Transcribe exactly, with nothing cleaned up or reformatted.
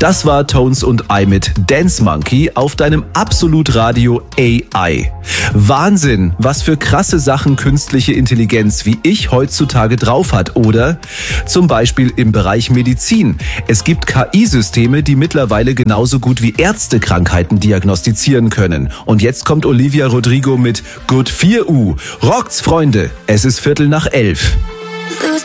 Das war Tones und I mit Dance Monkey auf deinem Absolut-Radio A I. Wahnsinn, was für krasse Sachen künstliche Intelligenz wie ich heutzutage drauf hat, oder? Zum Beispiel im Bereich Medizin. Es gibt K I-Systeme, die mittlerweile genauso gut wie Ärzte Krankheiten diagnostizieren können. Und jetzt kommt Olivia Rodrigo mit Good vier Uhr. Rockt's, Freunde, es ist Viertel nach elf.